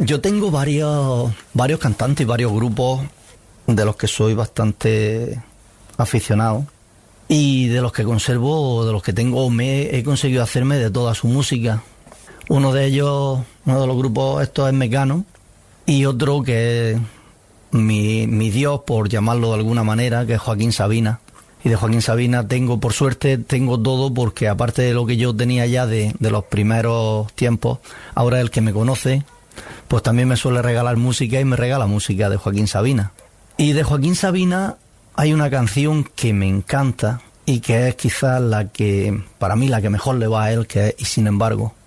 Yo tengo varios cantantes y varios grupos de los que soy bastante aficionado y de los que conservo, de los que tengo, he conseguido hacerme de toda su música. Uno de ellos, uno de los grupos estos es Mecano, y otro que es mi dios, por llamarlo de alguna manera, que es Joaquín Sabina. Y de Joaquín Sabina por suerte tengo todo, porque aparte de lo que yo tenía ya de los primeros tiempos, ahora el que me conoce, pues también me suele regalar música y me regala música de Joaquín Sabina. Y de Joaquín Sabina hay una canción que me encanta y que es quizás la que, para mí, la que mejor le va a él, que es Y sin embargo.